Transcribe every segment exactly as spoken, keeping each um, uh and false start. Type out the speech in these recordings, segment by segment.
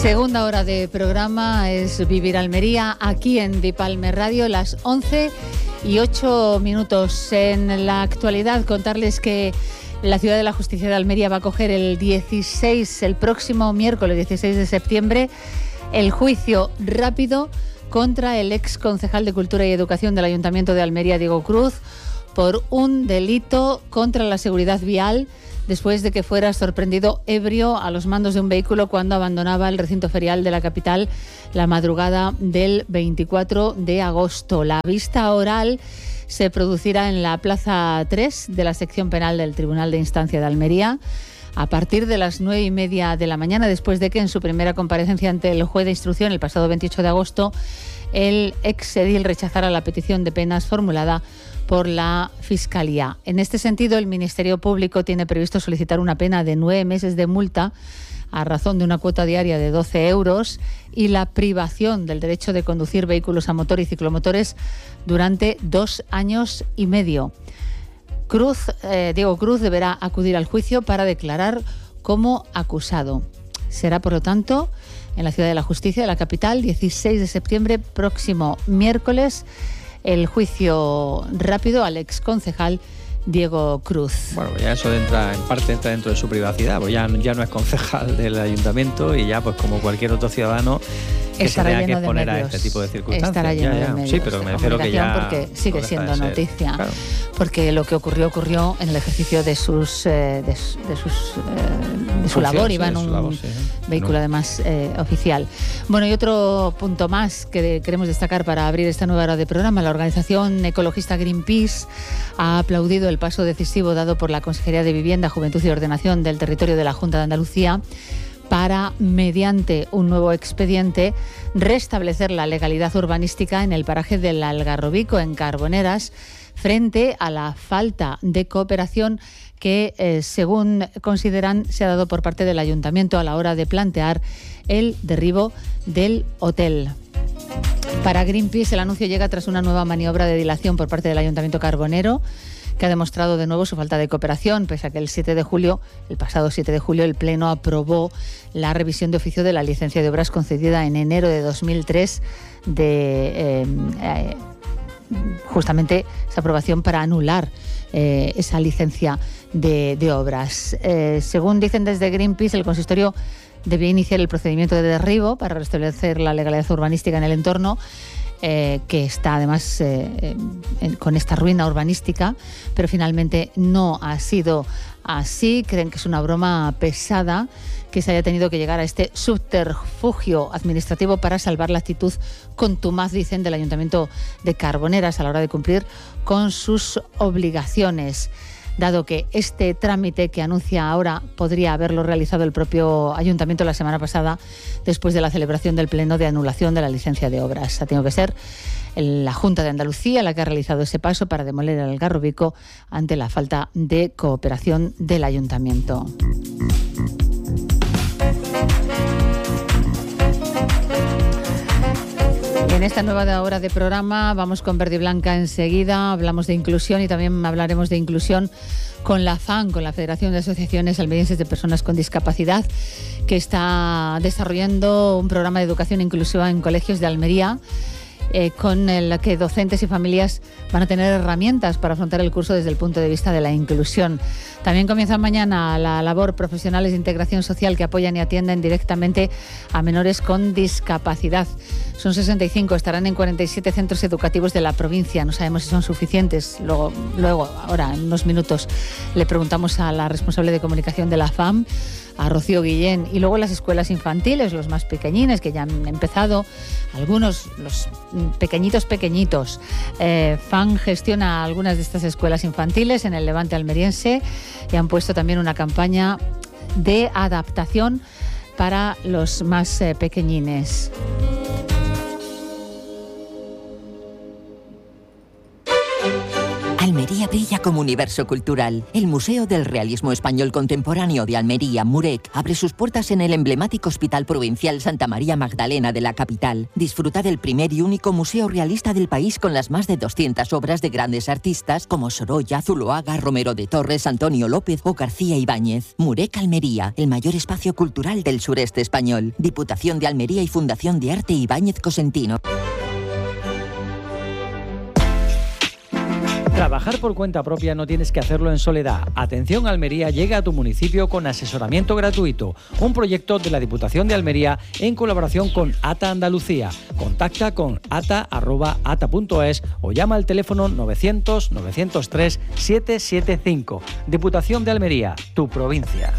Segunda hora de programa es Vivir Almería, aquí en Dipalme Radio, las once y ocho minutos. En la actualidad, contarles que la Ciudad de la Justicia de Almería va a acoger el dieciséis, el próximo miércoles dieciséis de septiembre, el juicio rápido contra el ex concejal de Cultura y Educación del Ayuntamiento de Almería, Diego Cruz, por un delito contra la seguridad vial, después de que fuera sorprendido ebrio a los mandos de un vehículo cuando abandonaba el recinto ferial de la capital la madrugada del veinticuatro de agosto. La vista oral se producirá en la Plaza tres de la sección penal del Tribunal de Instancia de Almería a partir de las nueve y media de la mañana, después de que en su primera comparecencia ante el juez de instrucción el pasado veintiocho de agosto el ex edil rechazara la petición de penas formulada por la Fiscalía. En este sentido, el Ministerio Público tiene previsto solicitar una pena de nueve meses de multa a razón de una cuota diaria de doce euros y la privación del derecho de conducir vehículos a motor y ciclomotores durante dos años y medio. Cruz, eh, Diego Cruz deberá acudir al juicio para declarar como acusado. Será, por lo tanto, en la Ciudad de la Justicia de la capital, dieciséis de septiembre, próximo miércoles, el juicio rápido al exconcejal Diego Cruz. Bueno, ya eso entra, en parte entra dentro de su privacidad, pues ya, ya no es concejal del ayuntamiento y ya, pues como cualquier otro ciudadano que estará se tenga que lleno de exponer medios. a este tipo de circunstancias. Estará lleno ya, ya. de medios. Sí, pero me refiero que ya porque sigue no siendo deja de ser, noticia. claro. Porque lo que ocurrió, ocurrió en el ejercicio de sus eh, de, de sus eh, de su labor, iba en un labor, sí, vehículo no. además eh, oficial. Bueno, y otro punto más que de, queremos destacar para abrir esta nueva hora de programa: la organización ecologista Greenpeace ha aplaudido el paso decisivo dado por la Consejería de Vivienda, Juventud y Ordenación del Territorio de la Junta de Andalucía para, mediante un nuevo expediente, restablecer la legalidad urbanística en el paraje del Algarrobico, en Carboneras, frente a la falta de cooperación que, eh, según consideran, se ha dado por parte del Ayuntamiento a la hora de plantear el derribo del hotel. Para Greenpeace, el anuncio llega tras una nueva maniobra de dilación por parte del Ayuntamiento carbonero, que ha demostrado de nuevo su falta de cooperación, pese a que el siete de julio, el pasado siete de julio, el Pleno aprobó la revisión de oficio de la licencia de obras concedida en enero de dos mil tres, de eh, eh, justamente esa aprobación para anular eh, esa licencia de, de obras. Eh, según dicen desde Greenpeace, el consistorio debía iniciar el procedimiento de derribo para restablecer la legalidad urbanística en el entorno, Eh, que está además eh, eh, con esta ruina urbanística, pero finalmente no ha sido así. Creen que es una broma pesada que se haya tenido que llegar a este subterfugio administrativo para salvar la actitud contumaz, dicen, del Ayuntamiento de Carboneras a la hora de cumplir con sus obligaciones, dado que este trámite que anuncia ahora podría haberlo realizado el propio Ayuntamiento la semana pasada, después de la celebración del Pleno de anulación de la licencia de obras. Ha tenido que ser la Junta de Andalucía la que ha realizado ese paso para demoler el Algarrobico ante la falta de cooperación del Ayuntamiento. En esta nueva hora de programa vamos con Verde y Blanca enseguida, hablamos de inclusión y también hablaremos de inclusión con la F A N, con la Federación de Asociaciones Almerienses de Personas con Discapacidad, que está desarrollando un programa de educación inclusiva en colegios de Almería, eh, con el que docentes y familias van a tener herramientas para afrontar el curso desde el punto de vista de la inclusión. También comienza mañana la labor profesionales de integración social que apoyan y atienden directamente a menores con discapacidad. Son sesenta y cinco, estarán en cuarenta y siete centros educativos de la provincia. No sabemos si son suficientes. Luego, luego ahora, en unos minutos, le preguntamos a la responsable de comunicación de la F A M, a Rocío Guillén, y luego las escuelas infantiles, los más pequeñines, que ya han empezado, algunos, los pequeñitos, pequeñitos. Eh, F A M gestiona algunas de estas escuelas infantiles en el Levante almeriense y han puesto también una campaña de adaptación para los más eh, pequeñines. Almería Almería brilla como universo cultural. El Museo del Realismo Español Contemporáneo de Almería, MUREC, abre sus puertas en el emblemático Hospital Provincial Santa María Magdalena de la capital. Disfruta del primer y único museo realista del país con las más de doscientas obras de grandes artistas como Sorolla, Zuloaga, Romero de Torres, Antonio López o García Ibáñez. MUREC Almería, el mayor espacio cultural del sureste español. Diputación de Almería y Fundación de Arte Ibáñez Cosentino. Trabajar por cuenta propia no tienes que hacerlo en soledad. Atención Almería llega a tu municipio con asesoramiento gratuito. Un proyecto de la Diputación de Almería en colaboración con ATA Andalucía. Contacta con ata arroba ata punto es o llama al teléfono novecientos, novecientos tres, setecientos setenta y cinco. Diputación de Almería, tu provincia.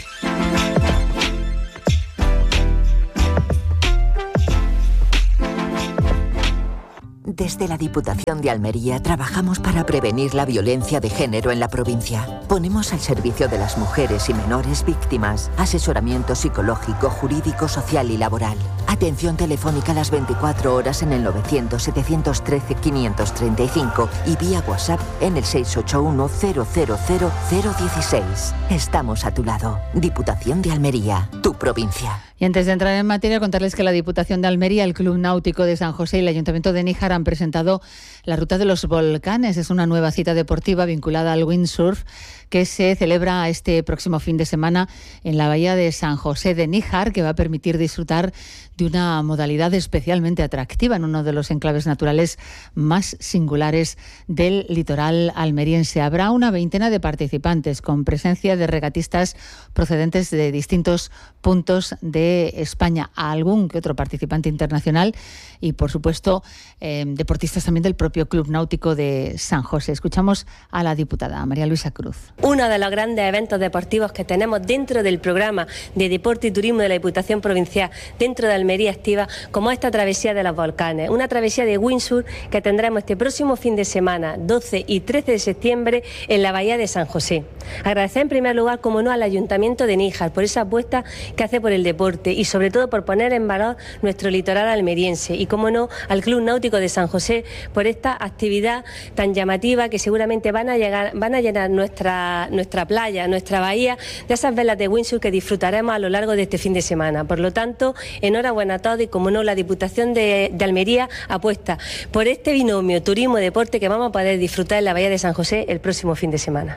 Desde la Diputación de Almería trabajamos para prevenir la violencia de género en la provincia. Ponemos al servicio de las mujeres y menores víctimas asesoramiento psicológico, jurídico, social y laboral. Atención telefónica las veinticuatro horas en el novecientos, setecientos trece, quinientos treinta y cinco y vía WhatsApp en el seis ocho uno, cero cero cero, cero uno seis. Estamos a tu lado. Diputación de Almería, tu provincia. Y antes de entrar en materia, contarles que la Diputación de Almería, el Club Náutico de San José y el Ayuntamiento de Níjar han presentado la Ruta de los Volcanes. Es una nueva cita deportiva vinculada al windsurf que se celebra este próximo fin de semana en la bahía de San José de Níjar, que va a permitir disfrutar de una modalidad especialmente atractiva en uno de los enclaves naturales más singulares del litoral almeriense. Habrá una veintena de participantes con presencia de regatistas procedentes de distintos puntos de España, a algún que otro participante internacional y, por supuesto, eh, deportistas también del propio Club Náutico de San José. Escuchamos a la diputada María Luisa Cruz. Uno de los grandes eventos deportivos que tenemos dentro del programa de Deporte y Turismo de la Diputación Provincial, dentro de Almería Activa, como esta travesía de los volcanes, una travesía de windsurf que tendremos este próximo fin de semana, doce y trece de septiembre, en la bahía de San José. Agradecer en primer lugar, como no, al Ayuntamiento de Níjar por esa apuesta que hace por el deporte y sobre todo por poner en valor nuestro litoral almeriense y, como no, al Club Náutico de San José por esta actividad tan llamativa que seguramente van a llegar, van a llenar nuestra, nuestra playa, nuestra bahía de esas velas de windsurf que disfrutaremos a lo largo de este fin de semana. Por lo tanto, enhorabuena a todos y, como no, la Diputación de, de Almería apuesta por este binomio turismo-deporte que vamos a poder disfrutar en la bahía de San José el próximo fin de semana.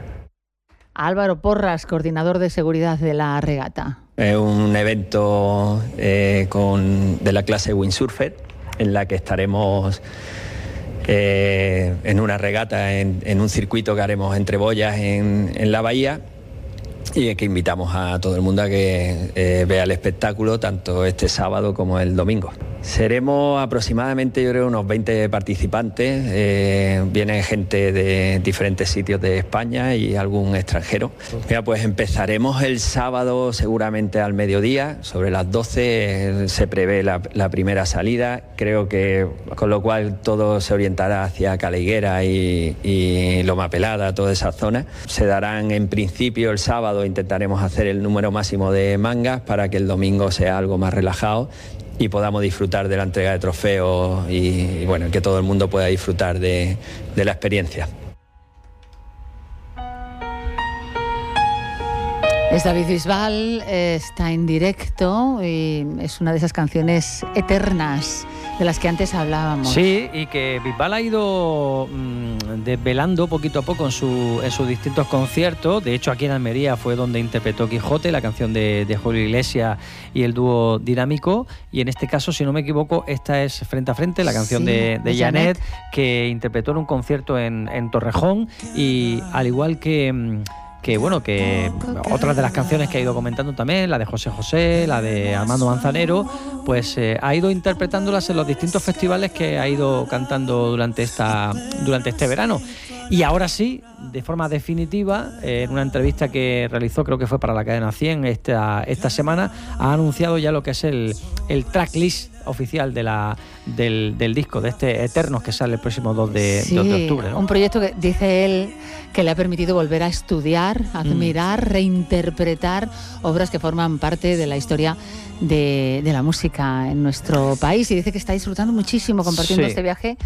Álvaro Porras, coordinador de seguridad de la regata. Es un evento eh, con, de la clase Windsurfer, en la que estaremos eh, en una regata, en, en un circuito que haremos entre boyas en, en la bahía, y que invitamos a todo el mundo a que eh, vea el espectáculo tanto este sábado como el domingo. Seremos aproximadamente, yo creo, unos veinte participantes. Eh, viene gente de diferentes sitios de España y algún extranjero. Mira, pues empezaremos el sábado seguramente al mediodía, sobre las doce eh, se prevé la, la primera salida. Creo que con lo cual todo se orientará hacia Caliguera y, y Loma Pelada, toda esa zona. Se darán en principio el sábado, intentaremos hacer el número máximo de mangas para que el domingo sea algo más relajado y podamos disfrutar de la entrega de trofeos y, y bueno, que todo el mundo pueda disfrutar de, de la experiencia. Es David Bisbal, eh, está en directo y es una de esas canciones eternas de las que antes hablábamos. Sí, y que Bisbal ha ido mmm, desvelando poquito a poco en, su, en sus distintos conciertos. De hecho, aquí en Almería fue donde interpretó Quijote, la canción de, de Julio Iglesias y el dúo Dinámico. Y en este caso, si no me equivoco, esta es Frente a Frente, la canción sí, de, de Janet, que interpretó en un concierto en, en Torrejón. Y al igual que... Mmm, que bueno, que otras de las canciones que ha ido comentando también, la de José José, la de Armando Manzanero, pues eh, ha ido interpretándolas en los distintos festivales que ha ido cantando durante esta durante este verano. Y ahora sí, de forma definitiva, eh, en una entrevista que realizó, creo que fue para la cadena cien esta, esta semana, ha anunciado ya lo que es el, el tracklist oficial de la, del, del disco, de este Eternos, que sale el próximo dos de, sí, de octubre, ¿no? Un proyecto que dice él que le ha permitido volver a estudiar, admirar, mm. reinterpretar obras que forman parte de la historia de, de la música en nuestro país, y dice que está disfrutando muchísimo compartiendo sí. este viaje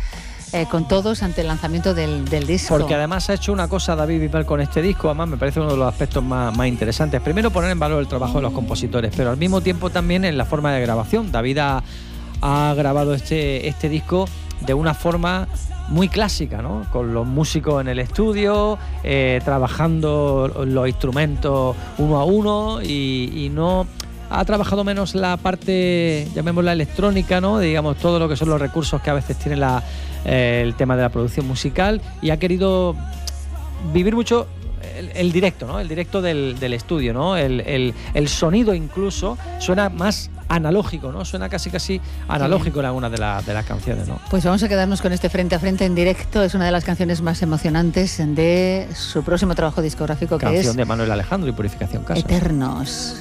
eh, con todos ante el lanzamiento del, del disco. Porque además ha hecho una cosa David Bisbal con este disco, además me parece uno de los aspectos más, más interesantes. Primero, poner en valor el trabajo de los compositores, pero al mismo tiempo también en la forma de grabación. David ha, ha grabado este, este disco de una forma muy clásica, ¿no? Con los músicos en el estudio, eh, trabajando los instrumentos uno a uno y, y no... Ha trabajado menos la parte, llamémosla electrónica, ¿no? Digamos, todo lo que son los recursos que a veces tiene la, eh, el tema de la producción musical, y ha querido vivir mucho el, el directo, ¿no? El directo del, del estudio, ¿no? El, el, el sonido incluso suena más analógico, ¿no? Suena casi casi analógico en algunas de, la, de las canciones, ¿no? Pues vamos a quedarnos con este Frente a Frente en directo. Es una de las canciones más emocionantes de su próximo trabajo discográfico, que Canción es de Manuel Alejandro y Purificación Casas. Eternos.